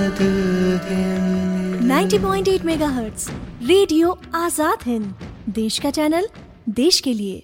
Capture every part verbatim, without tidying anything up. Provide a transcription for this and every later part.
नब्बे पॉइंट आठ megahertz radio Azad Hind, देश का चैनल, देश के लिए।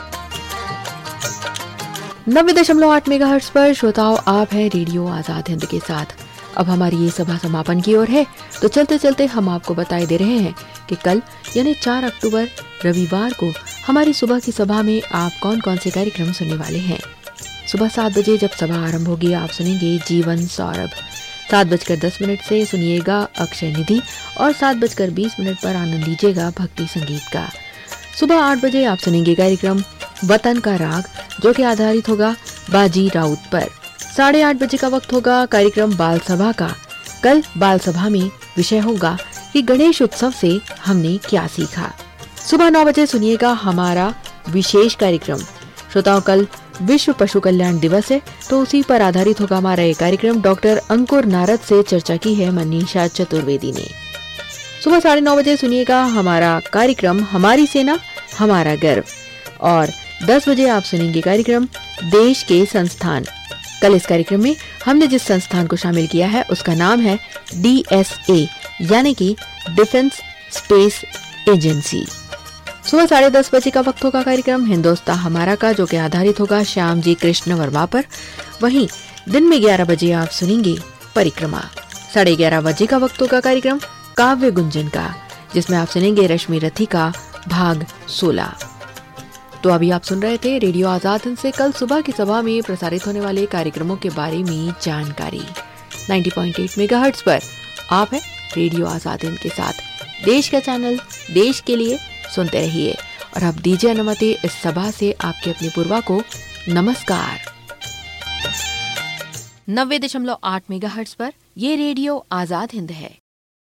नब्बे दशमलव आठ मेगाहर्ट्ज पर श्रोताओं, आप हैं रेडियो आजाद हिंद के साथ। अब हमारी ये सभा समापन की ओर है, तो चलते चलते हम आपको बताए दे रहे हैं कि कल यानी चार अक्टूबर रविवार को हमारी सुबह की सभा में आप कौन कौन से कार्यक्रम सुनने वाले हैं। सुबह सात बजे जब सभा आरंभ होगी, आप सुनेंगे जीवन सौरभ। सात बजकर दस मिनट से सुनिएगा अक्षय निधि और सात बजकर बीस मिनट पर आनंद लीजिएगा भक्ति संगीत का। सुबह आठ बजे आप सुनेंगे कार्यक्रम वतन का राग, जो कि आधारित होगा बाजी राउत पर। साढ़े आठ बजे का वक्त होगा कार्यक्रम बाल सभा का। कल बाल सभा में विषय होगा कि गणेश उत्सव से हमने क्या सीखा। सुबह नौ बजे सुनिएगा हमारा विशेष कार्यक्रम। श्रोताओं, कल विश्व पशु कल्याण दिवस है, तो उसी पर आधारित होगा हमारा ये कार्यक्रम। डॉक्टर अंकुर नारद से चर्चा की है मनीषा चतुर्वेदी ने। सुबह साढ़े नौ बजे सुनिएगा हमारा कार्यक्रम हमारी सेना हमारा गर्व। और दस बजे आप सुनेंगे कार्यक्रम देश के संस्थान। कल इस कार्यक्रम में हमने जिस संस्थान को शामिल किया है उसका नाम है डी एस ए, यानी कि डिफेंस स्पेस एजेंसी। सुबह साढ़े दस बजे का वक्त होगा कार्यक्रम हिंदुस्तान हमारा का, जो कि आधारित होगा श्याम जी कृष्ण वर्मा पर। वहीं दिन में ग्यारह बजे आप सुनेंगे परिक्रमा। साढ़े ग्यारह बजे का वक्त होगा कार्यक्रम काव्य गुंजन का, जिसमें आप सुनेंगे रश्मि रथी का भाग सोलह। तो अभी आप सुन रहे थे रेडियो आजाद हिंद से कल सुबह की सभा में प्रसारित होने वाले कार्यक्रमों के बारे में जानकारी। नब्बे पॉइंट आठ मेगाहर्ट्ज पर आप हैं रेडियो आजाद हिंद के साथ। देश का चैनल, देश के लिए सुनते रहिए। और अब दीजिए अनुमति इस सभा से आपके अपनी पूर्वा को नमस्कार। नब्बे दशमलव आठ मेगाहर्ट्ज पर ये रेडियो आजाद हिंद है।